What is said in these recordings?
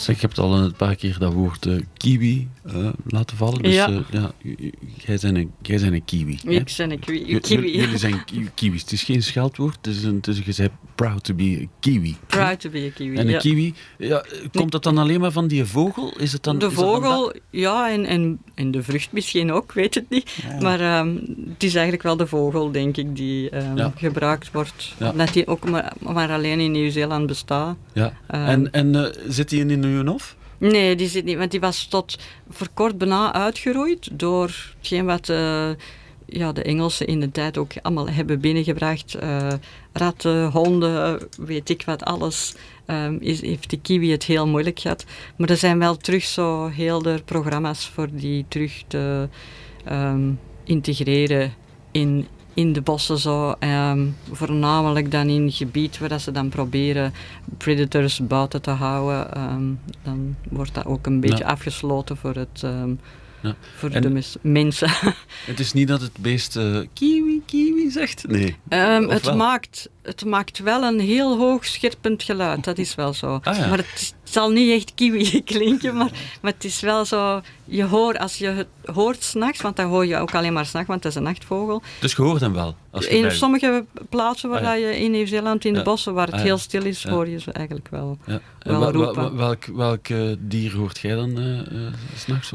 Zeg, je hebt al een paar keer dat woord kiwi laten vallen. Dus jij bent een kiwi. Ik ben een kiwi. Jullie zijn kiwis. Het is geen scheldwoord. Je zei proud to be a kiwi. Proud to be a kiwi, En een kiwi, komt dat dan alleen maar van die vogel? Is het dan, de vogel, en de vrucht misschien ook, weet het niet. Ja. Maar het is eigenlijk wel de vogel, denk ik, die gebruikt wordt. Ja. Omdat die ook maar alleen in Nieuw-Zeeland bestaat. Ja. En zit die in uw hof? Nee, die zit niet, want die was tot voor kort bijna uitgeroeid door hetgeen wat de Engelsen in de tijd ook allemaal hebben binnengebracht. Ratten, honden, weet ik wat, alles. Heeft de kiwi het heel moeilijk gehad. Maar er zijn wel terug zo heel de programma's voor die terug te integreren in de bossen zo, voornamelijk dan in het gebied waar ze dan proberen predators buiten te houden. Dan wordt dat ook een beetje afgesloten voor het voor de mensen. Het is niet dat het beest kiwi zegt? Nee. Het maakt wel een heel hoog scherpend geluid, dat is wel zo. Ah, ja. Maar het zal niet echt kiwi klinken, maar het is wel zo. Je hoort, als je het hoort 's nachts, want dan hoor je ook alleen maar 's nachts, want het is een nachtvogel. Dus je hoort hem wel? In sommige plaatsen waar je in Nieuw-Zeeland, in de bossen, waar het heel stil is, hoor je ze eigenlijk wel, wel roepen. Welk dier hoort jij dan 's nachts?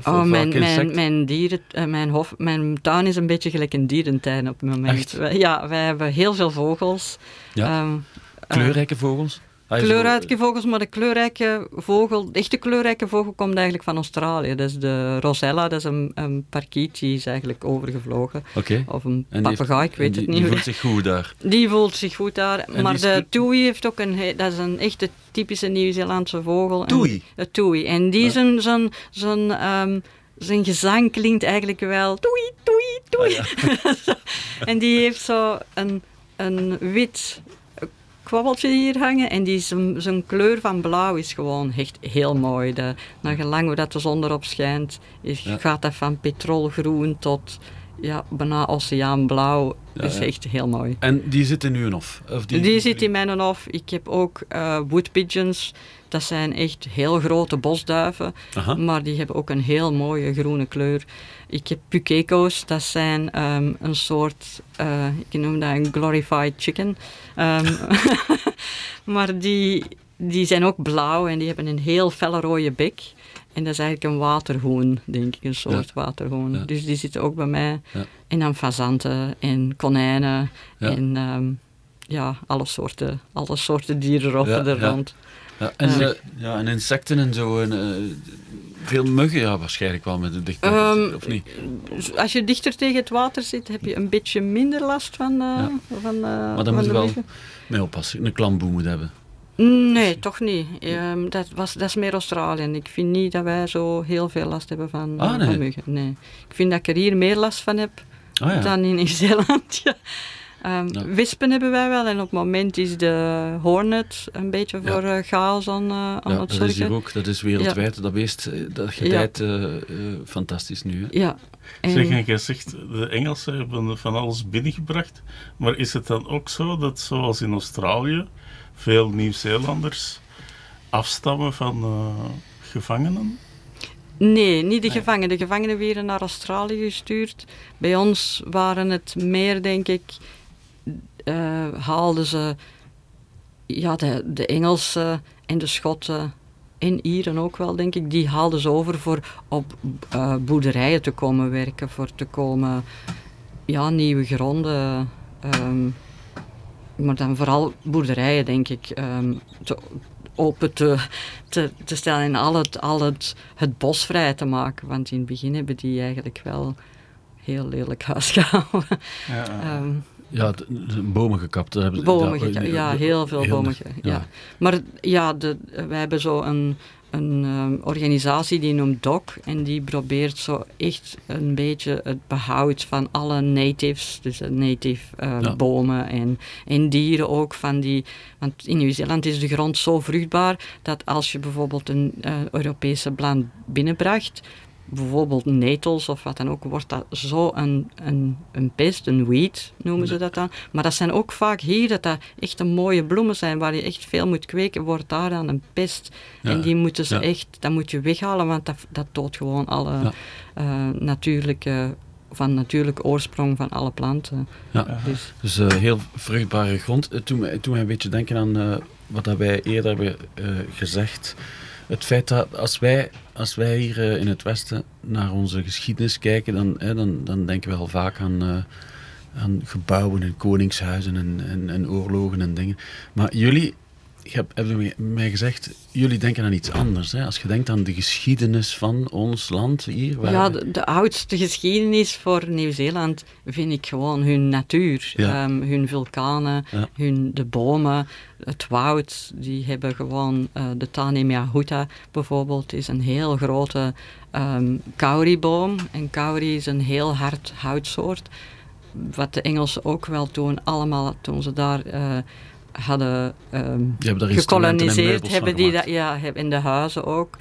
Mijn tuin is een beetje gelijk een dierentuin op het moment. Echt? Wij hebben heel veel vogels. Ja. Kleurrijke vogels? Kleurrijke vogels, maar de echte kleurrijke vogel komt eigenlijk van Australië. Dat is de Rosella, dat is een parkiet, die is eigenlijk overgevlogen. Okay. Of een papegaai, ik weet het niet. Die voelt zich goed daar? Die voelt zich goed daar, maar de tui heeft ook dat is een echte typische Nieuw-Zeelandse vogel. Tui? De tui. En die zijn gezang klinkt eigenlijk wel toei, toei, toei. En die heeft zo een wit kwabbeltje hier hangen en die zijn kleur van blauw is gewoon echt heel mooi. Naar gelang hoe dat de zon erop schijnt, gaat dat van petrolgroen tot bijna oceaanblauw. Dat is echt heel mooi. En die zit in uw hof? Die zit in mijn hof. Ik heb ook wood pigeons. Dat zijn echt heel grote bosduiven, maar die hebben ook een heel mooie groene kleur. Ik heb pukeko's, dat zijn een soort, ik noem dat een glorified chicken. Maar die zijn ook blauw en die hebben een heel felle rode bek. En dat is eigenlijk een waterhoen, denk ik, een soort waterhoen. Ja. Dus die zitten ook bij mij. Ja. En dan fazanten en konijnen en alle soorten dieren roffen er rond. Ja, en insecten en zo. Veel muggen, waarschijnlijk wel met de dichte of niet? Als je dichter tegen het water zit, heb je een beetje minder last van maar dan moet je wel mee oppassen. Een klamboe moet hebben. Nee, toch niet. Dat is meer Australië. Ik vind niet dat wij zo heel veel last hebben van muggen. Nee. Ik vind dat ik er hier meer last van heb dan in Nieuw-Zeeland. Wespen hebben wij wel en op het moment is de hornet een beetje voor chaos aan het zorgen. Dat is hier ook, dat is wereldwijd. Dat beest, dat gedijt fantastisch nu. Hè? Ja. En jij zegt, de Engelsen hebben van alles binnengebracht, maar is het dan ook zo dat, zoals in Australië, veel Nieuw-Zeelanders afstammen van gevangenen? Nee, niet de gevangenen. De gevangenen werden naar Australië gestuurd. Bij ons waren het meer, denk ik, haalden ze de Engelsen en de Schotten en Ieren ook wel, denk ik, die haalden ze over voor op boerderijen te komen werken, voor te komen nieuwe gronden, maar dan vooral boerderijen, denk ik, open te stellen en al het bos vrij te maken, want in het begin hebben die eigenlijk wel heel lelijk huis gehouden. De bomen gekapt. Heel veel bomen. Ja. Maar wij hebben zo een organisatie die noemt DOC en die probeert zo echt een beetje het behoud van alle natives, dus native bomen en dieren ook van die. Want in Nieuw-Zeeland is de grond zo vruchtbaar dat als je bijvoorbeeld een Europese plant binnenbracht, bijvoorbeeld netels of wat dan ook, wordt dat zo een pest, een weed noemen ze dat dan. Maar dat zijn ook vaak hier, dat echt een mooie bloemen zijn, waar je echt veel moet kweken, wordt daar dan een pest. Ja. En die moeten ze echt, dat moet je weghalen, want dat doodt gewoon alle van natuurlijke oorsprong van alle planten. Ja, dus heel vruchtbare grond. Toen wij een beetje denken aan wat wij eerder hebben gezegd. Het feit dat als wij hier in het Westen naar onze geschiedenis kijken, dan denken we al vaak aan gebouwen en koningshuizen en oorlogen en dingen. Maar jullie hebben mij gezegd, jullie denken aan iets anders. Hè? Als je denkt aan de geschiedenis van ons land hier. Ja, de oudste geschiedenis voor Nieuw-Zeeland vind ik gewoon hun natuur. Ja. Hun vulkanen, de bomen, het woud. Die hebben gewoon, de Tanemia huta bijvoorbeeld, is een heel grote kauriboom. En kauri is een heel hard houtsoort. Wat de Engelsen ook wel doen, allemaal toen ze daar hadden gekoloniseerd, hebben die dat, in de huizen ook.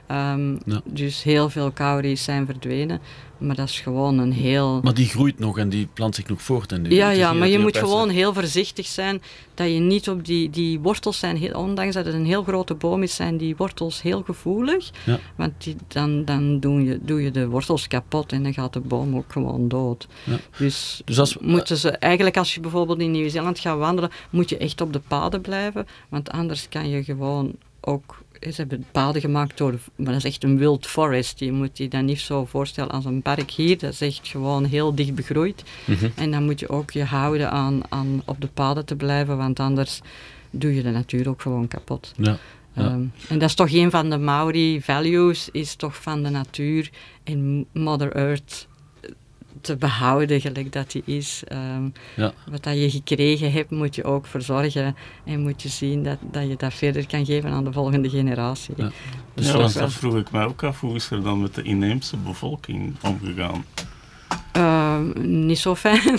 Dus heel veel kauris zijn verdwenen. Maar dat is gewoon een heel... Maar die groeit nog en die plant zich nog voort. En maar je moet gewoon heel voorzichtig zijn dat je niet op die wortels zijn, ondanks dat het een heel grote boom is, zijn die wortels heel gevoelig. Ja. Want dan doe je de wortels kapot en dan gaat de boom ook gewoon dood. Ja. Dus moeten ze... Eigenlijk als je bijvoorbeeld in Nieuw-Zeeland gaat wandelen, moet je echt op de paden blijven. Want anders kan je gewoon ook... Ze hebben paden gemaakt maar dat is echt een wild forest. Je moet je dat niet zo voorstellen als een park hier. Dat is echt gewoon heel dicht begroeid. Mm-hmm. En dan moet je ook je houden aan op de paden te blijven, want anders doe je de natuur ook gewoon kapot. Ja. En dat is toch een van de Maori values, is toch van de natuur en Mother Earth te behouden gelijk dat die is. Wat dat je gekregen hebt, moet je ook verzorgen en moet je zien dat je dat verder kan geven aan de volgende generatie. Ja. Dus dat vroeg ik mij ook af, hoe is er dan met de inheemse bevolking omgegaan? Niet zo fijn.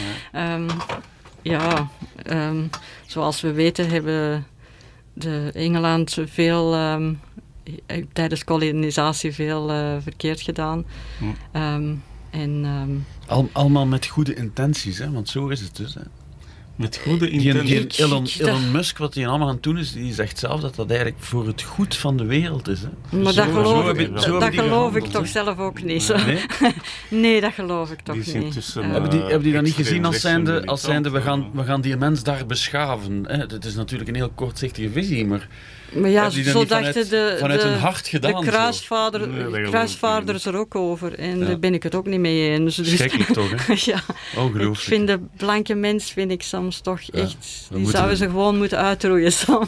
Zoals we weten hebben de Engeland tijdens kolonisatie veel verkeerd gedaan. Allemaal met goede intenties, hè? Want zo is het dus. Hè? Met goede intenties. Elon Musk, wat hij allemaal aan het doen is, die zegt zelf dat dat eigenlijk voor het goed van de wereld is. Hè? Maar dat geloof ik toch zelf ook niet. Zo. Nee? Nee, dat geloof ik toch niet. Hebben die dat niet gezien als zijnde we gaan die mens daar beschaven? Hè? Dat is natuurlijk een heel kortzichtige visie, maar ja, zo dachten vanuit hun hart gedaan. De kruisvaarders er ook over. En daar ben ik het ook niet mee eens. Dus, schrikkelijk toch, hè? Ja. Ongelooflijk. Ik vind de blanke mens soms toch echt... Die zouden ze gewoon moeten uitroeien soms.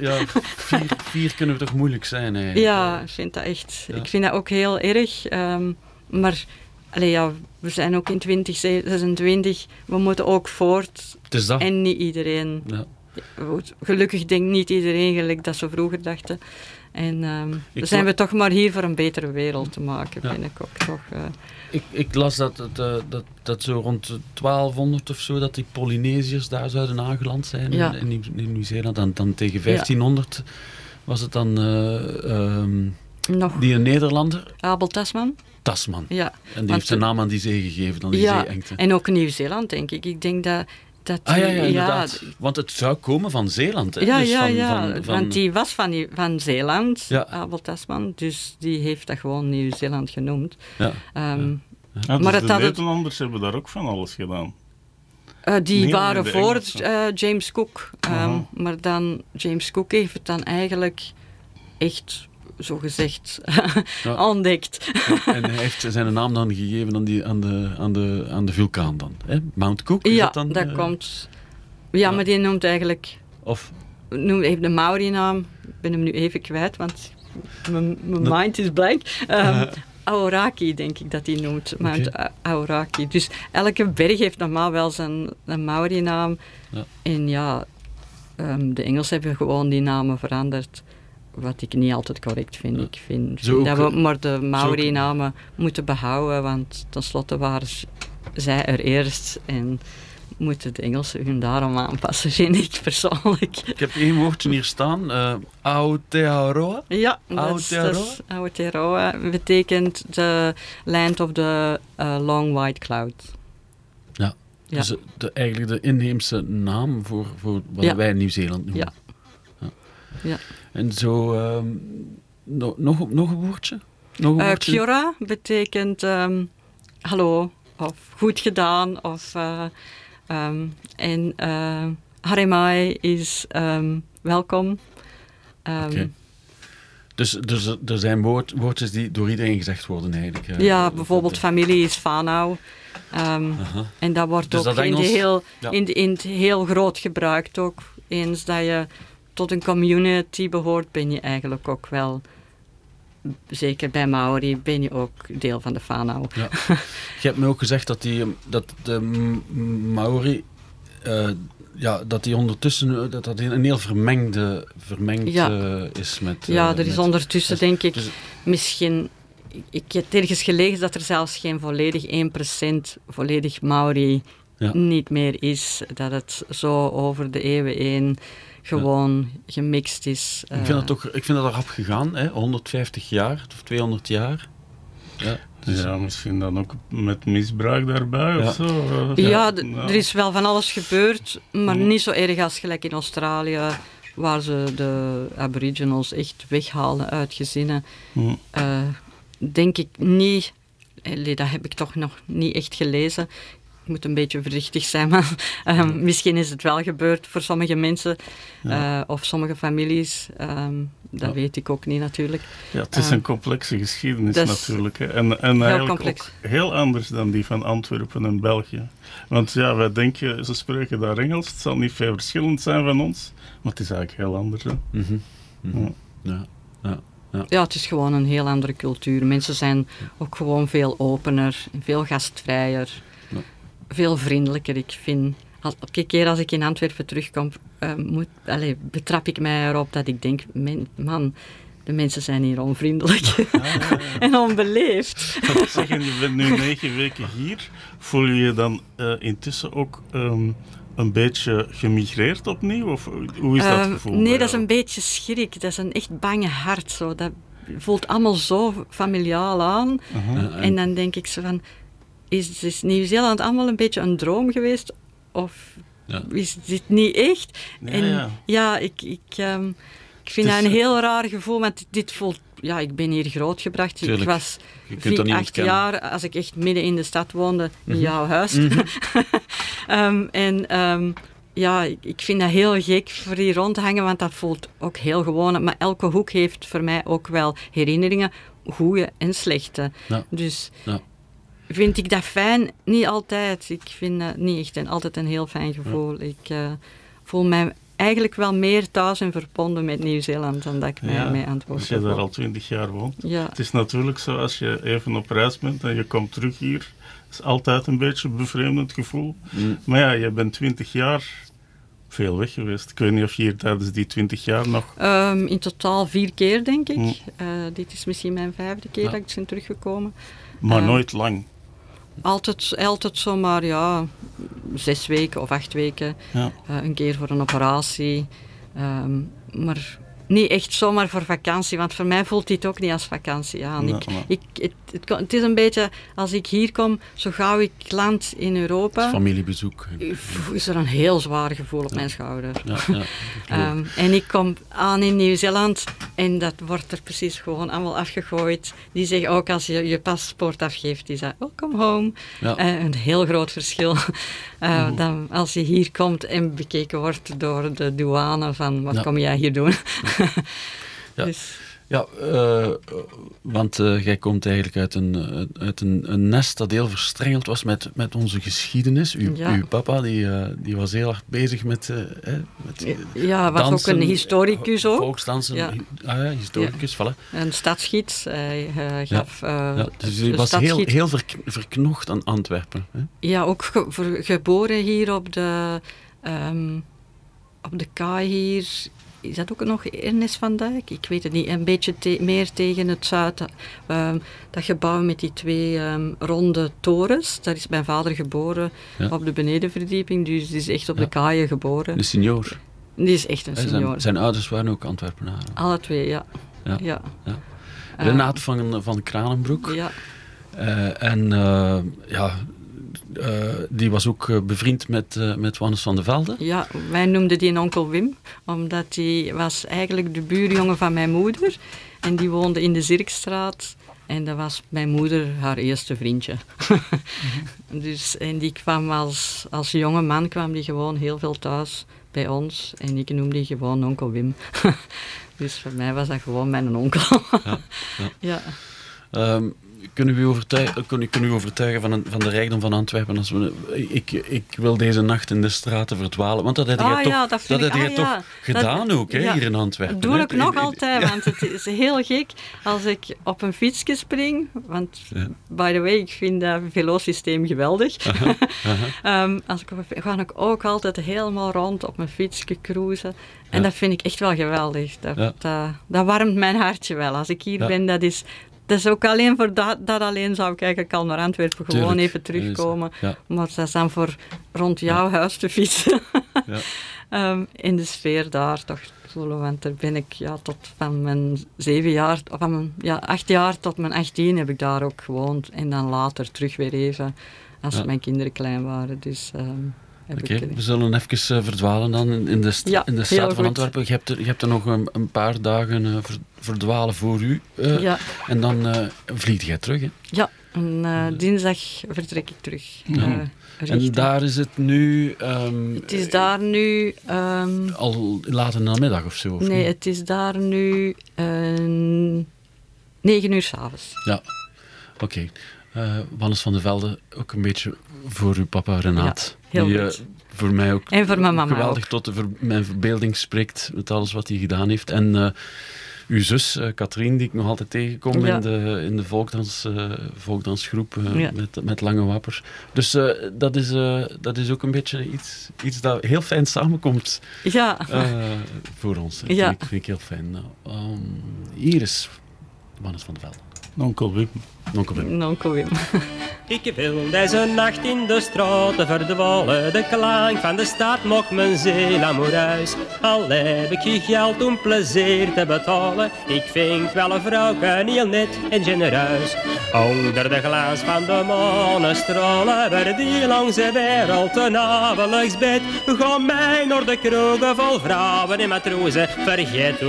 4 kunnen we toch moeilijk zijn, eigenlijk. Ja, ik vind dat echt... Ja. Ik vind dat ook heel erg. Maar... we zijn ook in 2026. We moeten ook voort. Het is dat. En niet iedereen... Ja. Gelukkig denkt niet iedereen gelijk dat ze vroeger dachten. En dan zijn we toch maar hier voor een betere wereld te maken, vind ik ook toch. Ik las dat zo rond 1200 of zo, dat die Polynesiërs daar zouden aangeland zijn in Nieuw-Zeeland. Dan tegen 1500 was het dan die een Nederlander. Abel Tasman. Tasman. Ja. En die heeft zijn naam aan die zee gegeven, aan die zeeengte. En ook Nieuw-Zeeland, denk ik. Ik denk dat... inderdaad. Want het zou komen van Zeeland. Hè? Want die was van Zeeland, Abel Tasman, dus die heeft dat gewoon Nieuw-Zeeland genoemd. Ja. Maar de Nederlanders hebben daar ook van alles gedaan. Die waren voor James Cook. Maar dan, James Cook heeft het dan eigenlijk echt... zogezegd ontdekt. Ja, en hij heeft zijn naam dan gegeven aan de vulkaan dan. Hè? Mount Cook? Is dat dan, dat komt... Ja, maar die noemt eigenlijk... heeft de Maori-naam. Ik ben hem nu even kwijt, want mijn mind is blank. Aoraki, denk ik dat hij noemt. Mount Aoraki. Dus elke berg heeft normaal wel zijn Maori-naam. Ja. En de Engelsen hebben gewoon die namen veranderd. Wat ik niet altijd correct vind. Ja. Ik vind dat we maar de Maori-namen moeten behouden, want tenslotte waren zij er eerst. En moeten de Engelsen hun daarom aanpassen, vind ik persoonlijk. Ik heb 1 woordje hier staan. Aotearoa. Ja, Aotearoa betekent the land of the long white cloud. Ja, Ja. dus eigenlijk de inheemse naam voor wat wij Nieuw-Zeeland noemen. Ja. En zo, nog een woordje? Nog een woordje? Kiora betekent hallo, of goed gedaan, of en Haremai is welkom. Oké. Dus er zijn woordjes die door iedereen gezegd worden eigenlijk. Ja, bijvoorbeeld familie is Whanau. En dat wordt Dus ook dat in Engels, het heel groot gebruikt ook. Eens dat je tot een community behoort, ben je eigenlijk ook wel, zeker bij Maori, ben je ook deel van de Whanau. Ja. Je hebt me ook gezegd dat de Maori, dat die ondertussen dat een heel vermengd is met... er is ondertussen, denk ik, dus, misschien... Ik heb ergens gelezen dat er zelfs geen volledig 1% volledig Maori niet meer is. Dat het zo over de eeuwen heen gewoon gemixt is. Ik vind dat rap gegaan, hè? 150 jaar of 200 jaar. Ja, dus misschien dan ook met misbruik daarbij of zo. Er is wel van alles gebeurd, maar niet zo erg als gelijk in Australië, waar ze de aboriginals echt weghalen uit gezinnen. Denk ik niet, dat heb ik toch nog niet echt gelezen. Ik moet een beetje voorzichtig zijn, maar misschien is het wel gebeurd voor sommige mensen of sommige families. Dat weet ik ook niet natuurlijk. Ja, het is een complexe geschiedenis natuurlijk. Hè. En heel eigenlijk complex. ook heel anders dan die van Antwerpen en België. Want wij denken, ze spreken daar Engels, het zal niet veel verschillend zijn van ons, maar het is eigenlijk heel anders. Hè. Ja, het is gewoon een heel andere cultuur. Mensen zijn ook gewoon veel opener, veel gastvrijer, veel vriendelijker. Ik vind, elke keer als ik in Antwerpen terugkom, betrap ik mij erop dat ik denk, man, de mensen zijn hier onvriendelijk en onbeleefd. Dat zeggen, je bent nu 9 weken hier. Voel je je dan intussen ook een beetje gemigreerd opnieuw? Of hoe is dat gevoel? Nee, dat is een beetje schrik. Dat is een echt bange hart. Zo. Dat voelt allemaal zo familiaal aan. En dan denk ik zo van, is Nieuw-Zeeland allemaal een beetje een droom geweest? Of is dit niet echt? Ik vind dat een heel raar gevoel, want dit voelt... Ja, ik ben hier grootgebracht. Tuurlijk. Ik was 8 kennen. jaar, als ik echt midden in de stad woonde, in jouw huis. Ik vind dat heel gek voor hier rond te hangen, want dat voelt ook heel gewoon. Maar elke hoek heeft voor mij ook wel herinneringen, goede en slechte. Ja. Dus vind ik dat fijn? Niet altijd. Ik vind dat niet echt altijd een heel fijn gevoel. Ik voel mij eigenlijk wel meer thuis en verbonden met Nieuw-Zeeland dan dat ik mij mee aan het woord als je daar al 20 jaar woont. Ja. Het is natuurlijk zo, als je even op reis bent en je komt terug hier, het is altijd een beetje een bevreemdend gevoel. Maar ja, je bent 20 jaar veel weg geweest. Ik weet niet of je hier tijdens die 20 jaar nog... In totaal 4 keer, denk ik. Dit is misschien mijn 5e keer dat ik ben teruggekomen. Maar nooit lang. Altijd zomaar, 6 weken of 8 weken. Ja. Een keer voor een operatie. Maar niet echt zomaar voor vakantie, want voor mij voelt dit ook niet als vakantie aan. Het is een beetje, als ik hier kom, zo gauw ik land in Europa... Familiebezoek. Is er een heel zwaar gevoel op mijn schouder. Ja. En ik kom aan in Nieuw-Zeeland en dat wordt er precies gewoon allemaal afgegooid. Die zeggen ook, als je je paspoort afgeeft, die zeggen, welcome home. Ja. Een heel groot verschil dan als je hier komt en bekeken wordt door de douane van, wat kom jij hier doen? Ja. Dus. Ja, want jij komt eigenlijk uit een nest dat heel verstrengeld was met onze geschiedenis. Uw papa, die was heel hard bezig met was dansen, ook een historicus ook. Volksdansen, historicus, voilà. Een stadsgids. Hij gaf dus hij was heel verknocht aan Antwerpen. Hè? Ja, ook geboren hier op de kaai hier. is dat ook nog Ernest van Dijk? Ik weet het niet. Een beetje meer tegen het zuiden. Dat gebouw met die 2 ronde torens. Daar is mijn vader geboren op de benedenverdieping. Dus die is echt op de kaaien geboren. Een senior. Die is echt een senior. Zijn ouders waren ook Antwerpenaren. Alle 2, ja. Renaat van Kranenbroek. Ja. Die was ook bevriend met Wannes van de Velde. Ja, wij noemden die een onkel Wim, omdat die was eigenlijk de buurjongen van mijn moeder. En die woonde in de Zirkstraat. En dat was mijn moeder haar eerste vriendje. Dus, en die kwam als jonge man kwam die gewoon heel veel thuis bij ons. En ik noemde die gewoon onkel Wim. Dus voor mij was dat gewoon mijn onkel. Ja. Kunnen we u overtuigen van de rijkdom van Antwerpen? Ik wil deze nacht in de straten verdwalen. Want dat heb je toch gedaan ook, hier in Antwerpen. Dat doe ik nog altijd, want het is heel gek als ik op een fietsje spring. Want, by the way, ik vind dat velosysteem geweldig. Ga ik ook altijd helemaal rond op mijn fietsje cruisen. En dat vind ik echt wel geweldig. Dat warmt mijn hartje wel. Als ik hier ben, dat is ook alleen voor dat alleen zou ik eigenlijk al naar Antwerpen gewoon even terugkomen. Maar dat is dan voor rond jouw huis te fietsen. In de sfeer daar toch voelen. Want daar ben ik tot van mijn 8 jaar tot mijn 18 heb ik daar ook gewoond. En dan later terug weer even als mijn kinderen klein waren. Dus... Oké, we zullen even verdwalen dan in de stad van Antwerpen. Je hebt er nog een paar dagen verdwalen voor u. En dan vlieg jij terug, hè? Ja, en dinsdag vertrek ik terug. En daar is het nu... het is daar nu... al laat in de namiddag of zo? Nee, het is daar nu 9 uur 's avonds. Ja, oké. Wannes van de Velde, ook een beetje voor uw papa Renaat. Ja, heel goed. Voor mij ook en voor mijn mama geweldig ook. tot mijn verbeelding spreekt met alles wat hij gedaan heeft. En uw zus, Katrien, die ik nog altijd tegenkom in de volkdansgroep met Lange Wapper. Dus dat is ook een beetje iets dat heel fijn samenkomt voor ons. Dat vind ik heel fijn. Hier is Wannes van de Velde. Onkel Wim. Onkel Wim. Ik wil deze nacht in de straten verdwalen. De klank van de stad mocht mijn ziel amoureus. Al heb ik geen geld om plezier te betalen. Ik vind wel een vrouwke heel net en genereus. Onder de glans van de manestralen werd die langs de wereld een avondelijks bed. Ga mij naar de kroegen vol vrouwen en matrozen. Vergeet